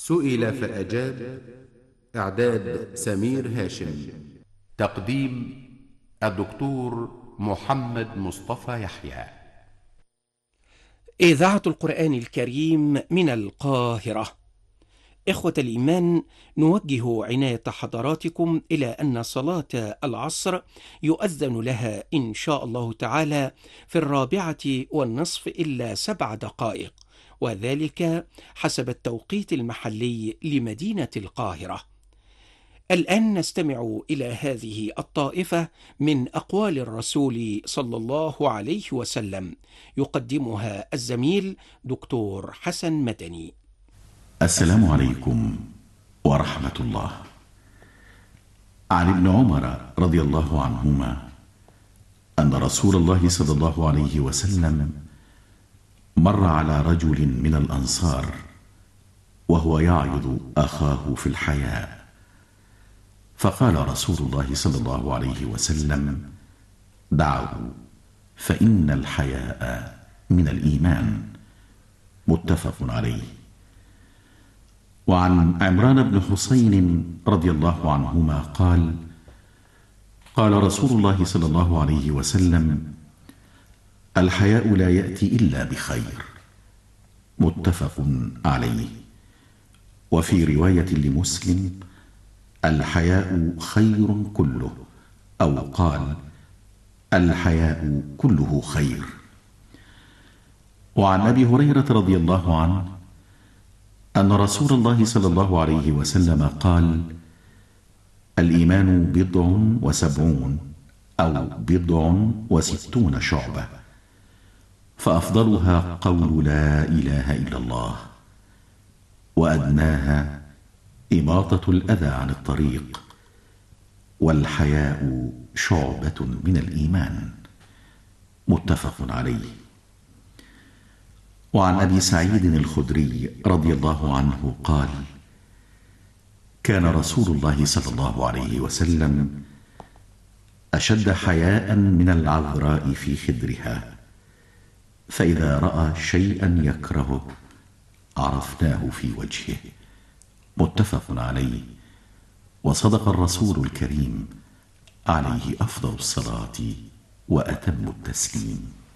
سئل فأجاب. إعداد سمير هاشم. تقديم الدكتور محمد مصطفى يحيى. إذاعة القرآن الكريم من القاهرة. إخوة الإيمان، نوجه عناية حضراتكم إلى أن صلاة العصر يؤذن لها إن شاء الله تعالى في 4:15 إلا 7 دقائق، وذلك حسب التوقيت المحلي لمدينة القاهرة. الآن نستمع إلى هذه الطائفة من أقوال الرسول صلى الله عليه وسلم، يقدمها الزميل دكتور حسن مدني. السلام عليكم ورحمة الله. عن ابن عمر رضي الله عنهما أن رسول الله صلى الله عليه وسلم مر على رجل من الأنصار وهو يعظ أخاه في الحياء، فقال رسول الله صلى الله عليه وسلم: دعه فإن الحياء من الإيمان. متفق عليه. وعن عمران بن حسين رضي الله عنهما قال: قال رسول الله صلى الله عليه وسلم: الحياء لا يأتي إلا بخير. متفق عليه. وفي رواية لمسلم: الحياء خير كله، أو قال: الحياء كله خير. وعن أبي هريرة رضي الله عنه أن رسول الله صلى الله عليه وسلم قال: الإيمان 70 أو 60 شعبة، فأفضلها قول لا إله إلا الله، وأدناها إماطة الأذى عن الطريق، والحياء شعبة من الإيمان. متفق عليه. وعن أبي سعيد الخدري رضي الله عنه قال: كان رسول الله صلى الله عليه وسلم أشد حياء من العذراء في خدرها، فإذا رأى شيئا يكرهه عرفناه في وجهه. متفق عليه. وصدق الرسول الكريم عليه أفضل الصلاة وأتم التسليم.